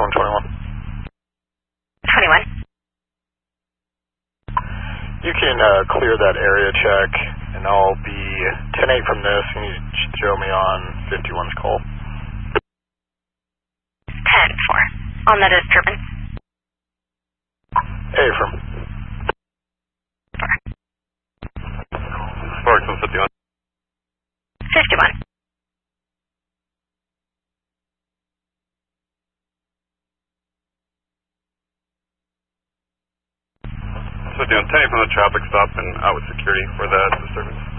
confirm 21. 21. You can clear that area check, and I'll be 10-8 from this, and you should show me on 51's call. 10-4. On that is Turpin. Hey, from. 51. 51. So doing 10 from the traffic stop and out with security for that disturbance.